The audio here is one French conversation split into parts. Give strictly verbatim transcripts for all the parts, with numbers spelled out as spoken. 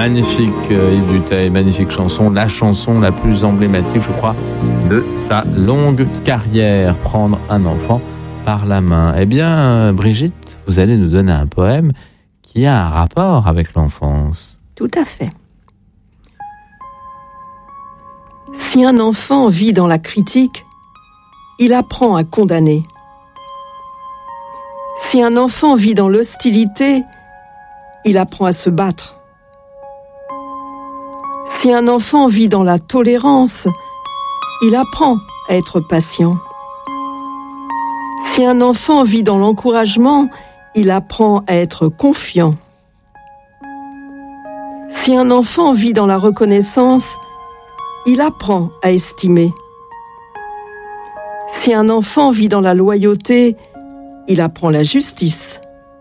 Magnifique euh, Yves Duteil, magnifique chanson, la chanson la plus emblématique, je crois, de sa longue carrière, Prendre un enfant par la main. Eh bien, Brigitte, vous allez nous donner un poème qui a un rapport avec l'enfance. Tout à fait. Si un enfant vit dans la critique, il apprend à condamner. Si un enfant vit dans l'hostilité, il apprend à se battre. Si un enfant vit dans la tolérance, il apprend à être patient. Si un enfant vit dans l'encouragement, il apprend à être confiant. Si un enfant vit dans la reconnaissance, il apprend à estimer. Si un enfant vit dans la loyauté, il apprend la justice.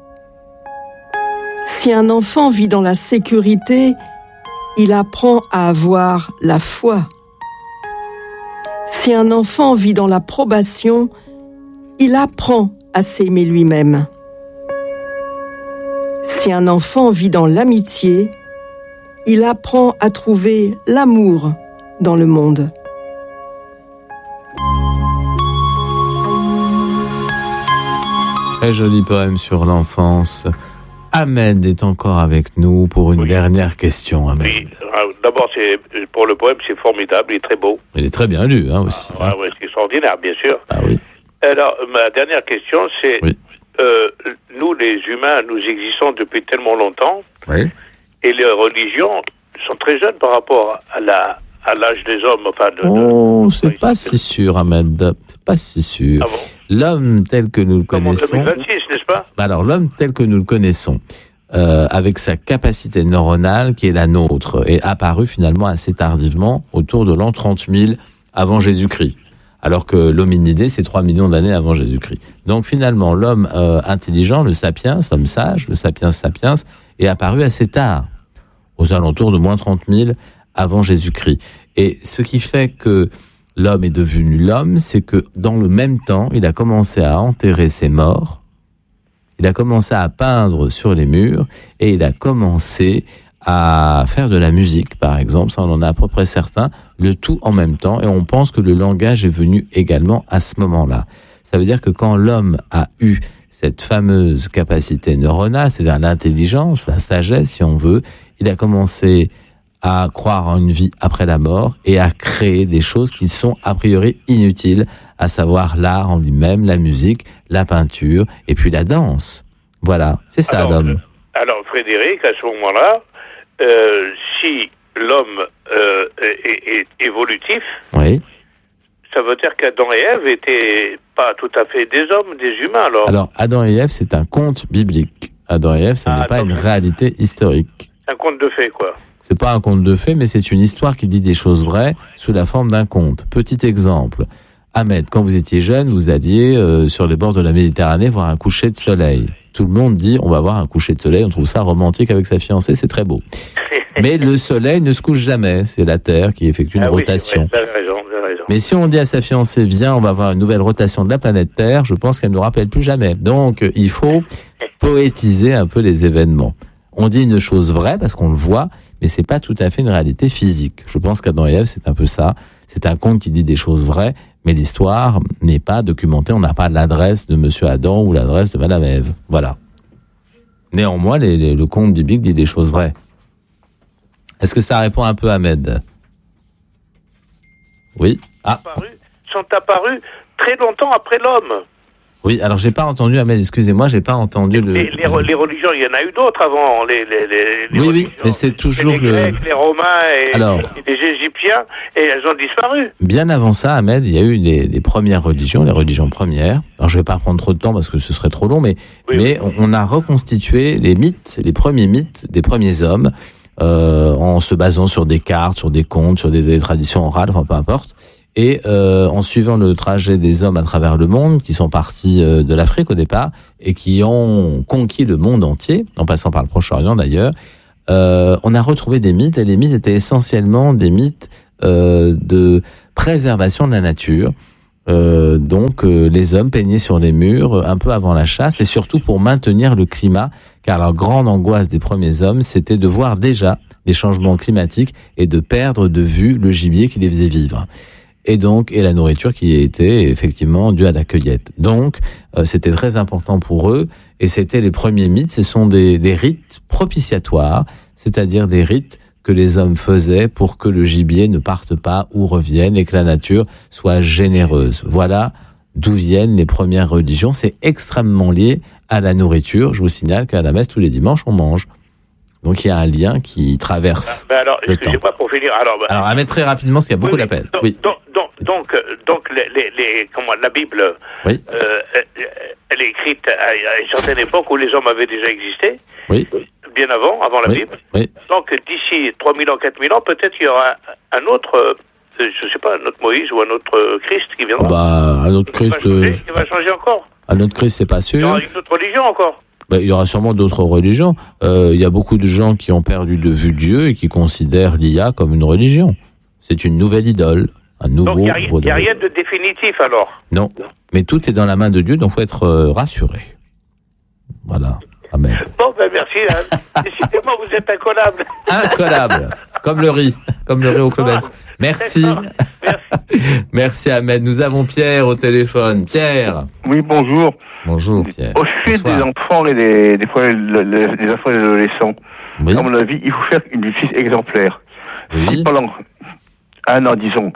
Si un enfant vit dans la sécurité, il apprend à avoir la foi. Si un enfant vit dans l'approbation, il apprend à s'aimer lui-même. Si un enfant vit dans l'amitié, il apprend à trouver l'amour dans le monde. Très joli poème sur l'enfance. Ahmed est encore avec nous pour une oui. dernière question. Ahmed. Oui, d'abord, c'est, pour le poème, c'est formidable, il est très beau. Il est très bien lu, hein, aussi. Ah, hein. Ouais, c'est extraordinaire, bien sûr. Ah oui. Alors, ma dernière question, c'est, oui. euh, nous, les humains, nous existons depuis tellement longtemps, oui. et les religions sont très jeunes par rapport à, la, à l'âge des hommes. Enfin, de, oh, de, c'est de, pas si sûr, Ahmed. C'est pas si sûr. Ah bon? L'homme tel que nous le Comme connaissons... en deux mille vingt-six, n'est-ce pas? Alors, l'homme tel que nous le connaissons, euh, avec sa capacité neuronale qui est la nôtre, est apparu finalement assez tardivement, autour de l'an trente mille avant Jésus-Christ. Alors que l'hominidé, c'est trois millions d'années avant Jésus-Christ. Donc finalement, l'homme euh, intelligent, le sapiens, l'homme sage, le sapiens sapiens, est apparu assez tard, aux alentours de moins trente mille avant Jésus-Christ. Et ce qui fait que l'homme est devenu l'homme, c'est que dans le même temps, il a commencé à enterrer ses morts, il a commencé à peindre sur les murs, et il a commencé à faire de la musique, par exemple, ça on en est à peu près certain, le tout en même temps, et on pense que le langage est venu également à ce moment-là. Ça veut dire que quand l'homme a eu cette fameuse capacité neuronale, c'est-à-dire l'intelligence, la sagesse, si on veut, il a commencé à croire en une vie après la mort et à créer des choses qui sont a priori inutiles, à savoir l'art en lui-même, la musique, la peinture et puis la danse. Voilà, c'est ça alors, l'homme. Alors Frédéric, à ce moment-là, euh, si l'homme euh, est, est évolutif, oui. ça veut dire qu'Adam et Ève étaient pas tout à fait des hommes, des humains alors. Alors Adam et Ève, c'est un conte biblique. Adam et Ève, ce ah, n'est pas une réalité historique. Un conte de fées, quoi. C'est pas un conte de fées, mais c'est une histoire qui dit des choses vraies sous la forme d'un conte. Petit exemple. Ahmed, quand vous étiez jeune, vous alliez euh, sur les bords de la Méditerranée voir un coucher de soleil. Tout le monde dit, on va voir un coucher de soleil, on trouve ça romantique avec sa fiancée, c'est très beau. Mais le soleil ne se couche jamais, c'est la Terre qui effectue une ah rotation. Oui, vous avez raison, vous avez raison. Mais si on dit à sa fiancée, viens, on va voir une nouvelle rotation de la planète Terre, je pense qu'elle ne nous rappelle plus jamais. Donc, il faut poétiser un peu les événements. On dit une chose vraie parce qu'on le voit, mais c'est pas tout à fait une réalité physique. Je pense qu'Adam et Ève, c'est un peu ça. C'est un conte qui dit des choses vraies, mais l'histoire n'est pas documentée. On n'a pas l'adresse de Monsieur Adam ou l'adresse de Madame Ève. Voilà. Néanmoins, les, les, le conte biblique dit des choses vraies. Est-ce que ça répond un peu à Ahmed? Oui. Ah. Sont apparus très longtemps après l'homme. Oui, alors j'ai pas entendu, Ahmed, excusez-moi, j'ai pas entendu le... Les, les, les religions, il y en a eu d'autres avant, les, les, les, les oui, religions. Oui, mais c'est toujours les le... Grecs, les Romains et, alors, et les Égyptiens, et elles ont disparu. Bien avant ça, Ahmed, il y a eu les, les premières religions, les religions premières. Alors je vais pas prendre trop de temps parce que ce serait trop long, mais, oui, mais oui. On, on a reconstitué les mythes, les premiers mythes des premiers hommes, euh, en se basant sur des cartes, sur des contes, sur des, des traditions orales, enfin peu importe. Et euh, en suivant le trajet des hommes à travers le monde, qui sont partis euh, de l'Afrique au départ, et qui ont conquis le monde entier, en passant par le Proche-Orient d'ailleurs, euh, on a retrouvé des mythes, et les mythes étaient essentiellement des mythes euh, de préservation de la nature, Euh, donc euh, les hommes peignaient sur les murs euh, un peu avant la chasse, et surtout pour maintenir le climat, car la grande angoisse des premiers hommes, c'était de voir déjà des changements climatiques et de perdre de vue le gibier qui les faisait vivre. Et donc, et la nourriture qui était effectivement due à la cueillette. Donc, euh, c'était très important pour eux, et c'était les premiers mythes. Ce sont des, des rites propitiatoires, c'est-à-dire des rites que les hommes faisaient pour que le gibier ne parte pas ou revienne, et que la nature soit généreuse. Voilà d'où viennent les premières religions. C'est extrêmement lié à la nourriture. Je vous signale qu'à la messe, tous les dimanches, on mange. Donc il y a un lien qui traverse. Ah, ben alors, le excusez-moi temps. pour finir. Alors, ben, alors à mettre très rapidement, parce qu'il y a beaucoup oui, d'appels. Donc, Oui. donc, donc, donc, euh, donc les, les, les, comment, la Bible, Oui. euh, elle est écrite à, à une certaine époque où les hommes avaient déjà existé. Oui. Bien avant, avant la Oui. Bible. Oui. Donc d'ici trois mille ans, quatre mille ans, peut-être il y aura un autre, euh, je ne sais pas, un autre Moïse ou un autre euh, Christ qui viendra. Oh bah, un autre Qui va Christ. changer, euh, qui va changer encore. Un autre Christ, c'est pas Il y sûr. aura une autre religion encore. Ben, il y aura sûrement d'autres religions. Euh, il y a beaucoup de gens qui ont perdu de vue Dieu et qui considèrent l'I A comme une religion. C'est une nouvelle idole, un nouveau. Donc il n'y a, a rien de définitif alors. Non, mais tout est dans la main de Dieu, donc faut être euh, rassuré. Voilà. Amen. Bon, ben merci. Hein. Décidément, vous êtes incollable. Incollable, comme le riz, comme le riz au Clubens. Merci. Merci. Merci Ahmed. Nous avons Pierre au téléphone. Pierre. Oui, bonjour. Bonjour Pierre. Au sujet Bonsoir. des enfants et des, des fois le, le, des enfants et des adolescents, Oui. à mon avis, il faut faire une justice exemplaire. Oui. Si pendant un an, disons,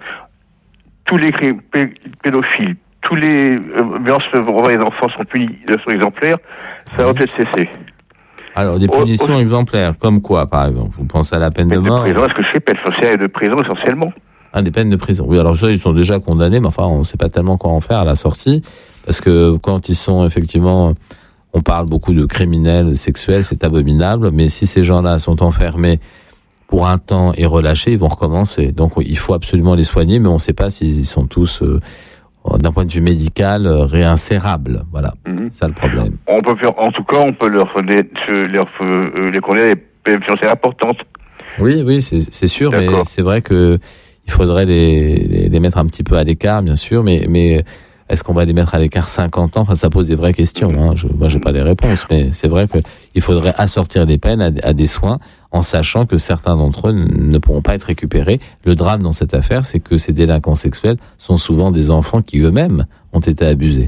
tous les crimes pé- pédophiles, tous les euh, violences envers les enfants sont punis de façon exemplaire, ça va peut-être cesser. Alors des Au- punitions au- exemplaires, comme quoi par exemple? Vous pensez à la peine de Peine de mort? prison, est-ce que je fais peine sociale et de prison essentiellement? Ah, des peines de prison. Oui, alors ça, ils sont déjà condamnés, mais enfin, on ne sait pas tellement quoi en faire à la sortie, parce que quand ils sont effectivement, on parle beaucoup de criminels sexuels, c'est abominable, mais si ces gens-là sont enfermés pour un temps et relâchés, ils vont recommencer. Donc, il faut absolument les soigner, mais on ne sait pas s'ils sont tous, euh, d'un point de vue médical, euh, réinsérables. Voilà, Mhm. c'est ça le problème. On peut faire, en tout cas, on peut leur, donner- se- leur euh, les condamner des peines financières importantes. Oui, oui, c'est, c'est sûr, mais D'accord. c'est vrai que il faudrait les, les, les mettre un petit peu à l'écart, bien sûr, mais, mais est-ce qu'on va les mettre à l'écart cinquante ans? Enfin, ça pose des vraies questions. Hein. Je, moi, j'ai pas des réponses, mais c'est vrai qu'il faudrait assortir les peines à, à des soins, en sachant que certains d'entre eux ne pourront pas être récupérés. Le drame dans cette affaire, c'est que ces délinquants sexuels sont souvent des enfants qui eux-mêmes ont été abusés.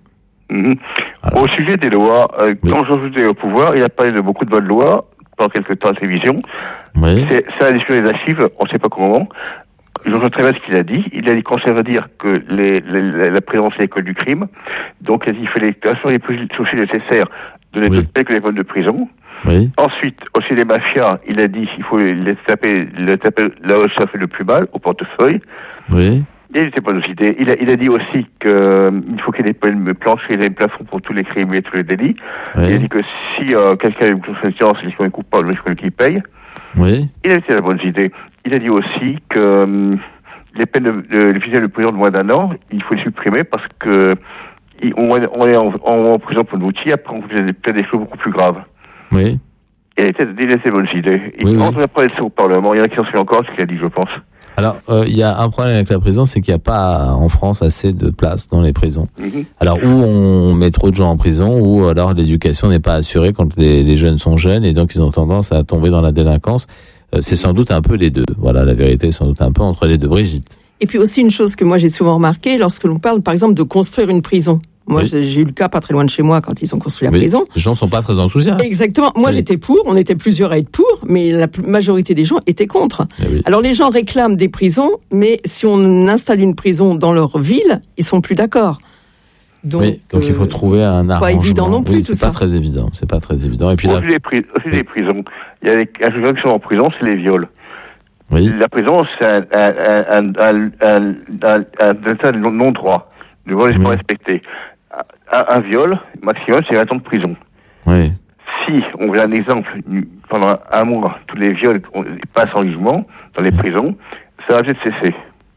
Mhm. Voilà. Au sujet des lois, euh, Oui. quand Jean Joudet est au pouvoir, il a parlé de beaucoup de bonnes lois pendant quelques temps à la télévision. Oui, C'est, ça a discuté des archives, on ne sait pas comment. Je vois très bien ce qu'il a dit. Il a dit qu'on savait dire que les, les, la prison c'est l'école du crime. Donc il a dit qu'il fallait assurer les plus aussi nécessaires de les Oui. taper que les bonnes de prison. oui, Ensuite, aussi les mafias, il a dit qu'il faut les taper, les taper là où ça fait le plus mal, au portefeuille. oui, Il n'était pas aussi idées. Il a, il a dit aussi qu'il euh, faut qu'il y ait des peines planchers et des plafonds pour tous les crimes et tous les délits. Il a oui, dit que si euh, quelqu'un a une conscience, c'est qu'on est coupable, c'est qu'il paye. oui, Il a été la bonne idée. Il a dit aussi que euh, les peines de, de, de fusillade de prison de moins d'un an, il faut les supprimer parce que il, on, on est en, en, en prison pour une outil, après on fait peut-être des choses beaucoup plus graves. oui. Il a été, il a été bonne idée. Et Oui, quand oui. on a parlé de ça au Parlement, il y en a qui s'en souviennent encore ce qu'il a dit, je pense. Alors, euh, il y a un problème avec la prison, c'est qu'il n'y a pas en France assez de place dans les prisons. Mm-hmm. Alors, ou on met trop de gens en prison, ou alors l'éducation n'est pas assurée quand les, les jeunes sont jeunes, et donc ils ont tendance à tomber dans la délinquance. Euh, c'est sans doute un peu les deux. Voilà, la vérité est sans doute un peu entre les deux. Brigitte. Et puis aussi une chose que moi j'ai souvent remarqué, lorsque l'on parle par exemple de construire une prison. Moi, Oui. j'ai, j'ai eu le cas pas très loin de chez moi quand ils ont construit la Oui, prison. les gens sont pas très enthousiastes. Exactement. Moi, Oui. j'étais pour. On était plusieurs à être pour, mais la plus- majorité des gens étaient contre. Eh oui. Alors, les gens réclament des prisons, mais si on installe une prison dans leur ville, ils sont plus d'accord. Donc, Oui, donc il faut euh, trouver un arrangement. évident non plus, Oui, tout c'est pas ça. très évident. C'est pas très évident. Et puis Au là, sujet des, pri- au sujet des prisons, il y a des des gens qui sont en prison, c'est les viols. oui, La prison, c'est un, un, un, un, un, un, un état de non-droit. Le vol n'est Oui. pas respecté. Un, un viol, maximum, c'est vingt ans de prison. oui, Si on veut un exemple, pendant un mois, tous les viols on- passent en jugement dans les prisons, ça va peut-être cesser.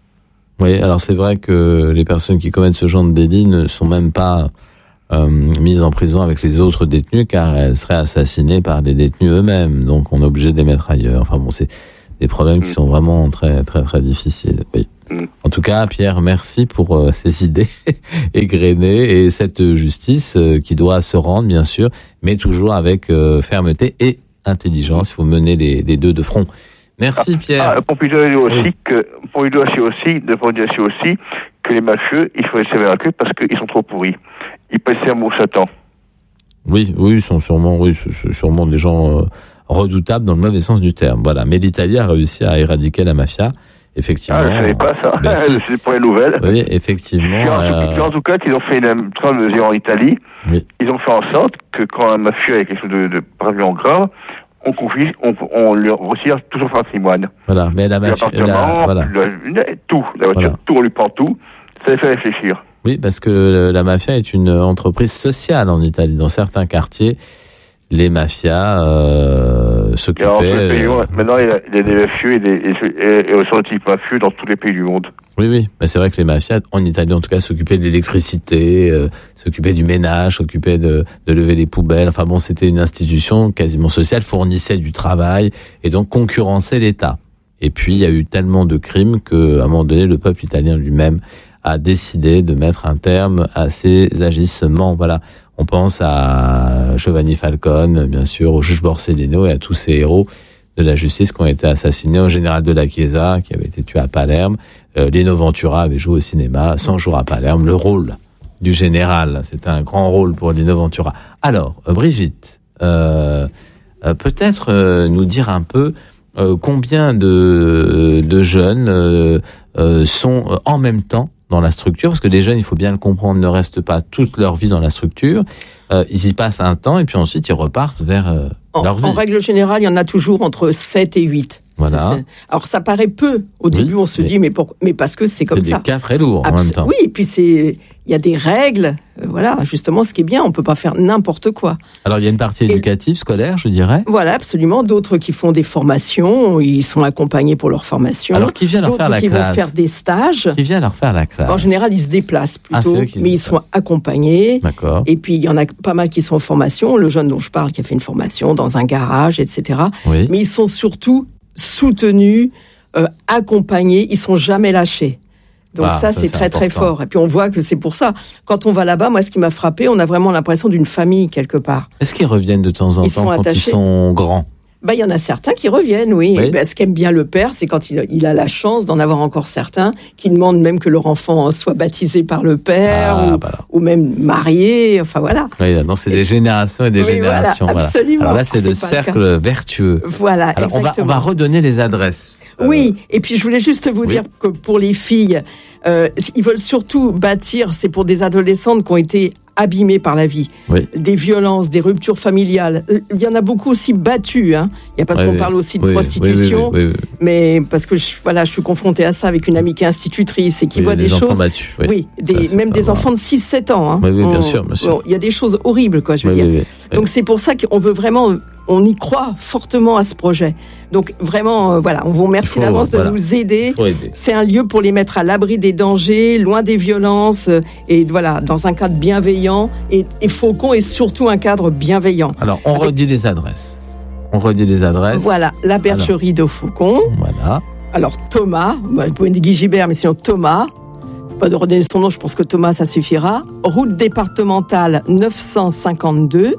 oui. Alors c'est vrai que les personnes qui commettent ce genre de délit ne sont même pas euh, mises en prison avec les autres détenus, car elles seraient assassinées par les détenus eux-mêmes. Donc on est obligé de les mettre ailleurs. Enfin bon, c'est des problèmes qui sont vraiment très très très difficiles. Oui. Mm. En tout cas, Pierre, merci pour euh, ces idées égrenées et cette justice euh, qui doit se rendre, bien sûr, mais toujours avec euh, fermeté et intelligence. Il faut mener les, les deux de front. Merci, Pierre. Ah, Pompidou a dit aussi Oui. que, Pompidou a dit aussi, de Pompidou a dit aussi que les mafieux, il faut les sévères avec eux parce qu'ils sont trop pourris. Ils pèsent un mot Satan. Oui, oui, ils sont sûrement, oui, c'est sûrement des gens euh, redoutables dans le mauvais sens du terme. Voilà. Mais l'Italie a réussi à éradiquer la mafia. Effectivement. Ah, je ne savais pas ça. Ben si. C'est pour les nouvelles. Oui, effectivement. Puis en, euh, tout, en tout cas, qu'ils ont fait une grande mesure en Italie. Oui. Ils ont fait en sorte que quand un mafieux a quelque chose de, de vraiment grave, on confie, on, on lui retire tout son patrimoine. Voilà. Mais la mafia, L'appartement, voilà. la- tout, la voiture, Voilà. tout, on lui prend tout. Ça les fait réfléchir. Oui, parce que la mafia est une entreprise sociale en Italie. Dans certains quartiers, les mafias euh, Et alors, tous les pays du s'occupaient. monde, maintenant, il y, a, il y a des mafieux et des et, et, et sur type mafieux dans tous les pays du monde. Oui, oui. Mais c'est vrai que les mafias, en Italie en tout cas, s'occupaient de l'électricité, euh, s'occupaient du ménage, s'occupaient de, de lever les poubelles. Enfin bon, c'était une institution quasiment sociale, fournissait du travail et donc concurrençait l'État. Et puis, il y a eu tellement de crimes qu'à un moment donné, le peuple italien lui-même a décidé de mettre un terme à ces agissements. Voilà. On pense à Giovanni Falcone, bien sûr, au juge Borsellino et à tous ces héros de la justice qui ont été assassinés, au général de la Chiesa qui avait été tué à Palerme. Euh, Lino Ventura avait joué au cinéma cent jours à Palerme. Le rôle du général, c'était un grand rôle pour Lino Ventura. Alors, euh, Brigitte, euh, euh, peut-être euh, nous dire un peu euh, combien de, de jeunes euh, euh, sont euh, en même temps dans la structure, parce que les jeunes, il faut bien le comprendre, ne restent pas toute leur vie dans la structure. Euh, ils y passent un temps et puis ensuite ils repartent vers euh, En, leur vie. en règle générale, il y en a toujours entre sept et huit. Voilà. C'est- c'est- Alors ça paraît peu. Au Oui, début, on se mais- dit, mais, pour... mais parce que c'est comme C'est ça. des cas très lourds en Abs- même temps. Oui, et puis c'est, il y a des règles. Euh, Voilà, justement, ce qui est bien, on peut pas faire n'importe quoi. Alors il y a une partie Et- éducative, scolaire, je dirais. Voilà, absolument. D'autres qui font des formations, ils sont accompagnés pour leur formation. Alors qui vient leur D'autres faire la qui vont classe faire des stages. Qui vient leur faire la classe En général, ils se déplacent Ah, plutôt, c'est eux qui se mais ils sont déplacent. accompagnés. D'accord. Et puis, il y en a pas mal qui sont en formation. Le jeune dont je parle, qui a fait une formation dans un garage, et cetera. Oui. Mais ils sont surtout soutenus, euh, accompagnés. Ils sont jamais lâchés. Donc Ah, ça, ça, c'est c'est très, très important. fort. Et puis, on voit que c'est pour ça. Quand on va là-bas, moi, ce qui m'a frappé, on a vraiment l'impression d'une famille, quelque part. Est-ce qu'ils reviennent de temps en Ils temps sont quand attachés. ils sont grands? Bah, il y en a certains qui reviennent, oui. Oui. Et ben, ce qu'aime bien le père, c'est quand il, il a la chance d'en avoir encore certains qui demandent même que leur enfant soit baptisé par le père Ah, ou, voilà. ou même marié. Enfin, voilà. Oui, non, c'est Et des c'est- générations et des Oui, générations. voilà, voilà. absolument. Alors là, c'est C'est le pas le cercle vertueux. Voilà, Alors on va, on exactement. va redonner les adresses. Euh, Oui, et puis je voulais juste vous oui. dire que pour les filles, euh, ils veulent surtout bâtir, c'est pour des adolescentes qui ont été abîmées par la vie, Oui. des violences, des ruptures familiales. Il y en a beaucoup aussi battues, hein. Il y a parce Oui, qu'on oui. parle aussi de Oui, oui, prostitution, oui, oui, oui, oui. mais parce que je, voilà, je suis confrontée à ça avec une amie qui est institutrice et qui Oui, voit des des enfants choses. battus. Oui, Oui, des, Ça, c'est même pas des vrai. enfants de six sept ans. Hein. Oui, oui, bien On- sûr, bien sûr. bon, il y a des choses horribles, quoi, je veux Oui, dire. oui, oui, oui. Donc c'est pour ça qu'on veut vraiment, on y croit fortement à ce projet. Donc vraiment, euh, voilà, on vous remercie Il faut, d'avance de voilà. nous aider. Faut aider. C'est un lieu pour les mettre à l'abri des dangers, loin des violences, euh, et voilà, dans un cadre bienveillant. Et, et Faucon est surtout un cadre bienveillant. Alors on Avec- redit les adresses. On redit les adresses. Voilà, la bergerie de Faucon. Voilà. Alors Thomas, bah, vous pouvez dire Guy Gibert, mais sinon Thomas. Pas de redonner son nom, je pense que Thomas, ça suffira. Route départementale neuf cent cinquante-deux,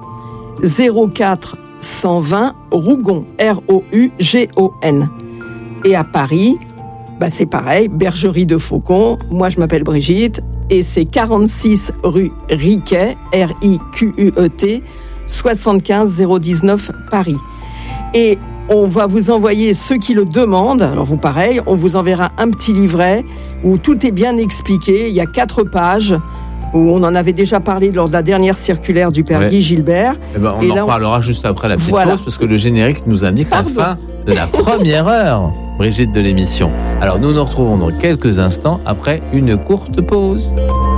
zéro quatre cent vingt, Rougon, R O U G O N. Et à Paris, bah c'est pareil, Bergerie de Faucon. Moi, je m'appelle Brigitte et c'est quarante-six rue Riquet, R I Q U E T, soixante-quinze zéro dix-neuf Paris. Et on va vous envoyer ceux qui le demandent. Alors vous, pareil, on vous enverra un petit livret où tout est bien expliqué. Il y a quatre pages où on en avait déjà parlé lors de la dernière circulaire du père Ouais. Guy Gilbert. Eh ben, on Et en là, on- reparlera juste après la petite Voilà. pause parce que le générique nous indique la Pardon. fin de la première heure, Brigitte, de l'émission. Alors nous nous retrouvons dans quelques instants après une courte pause.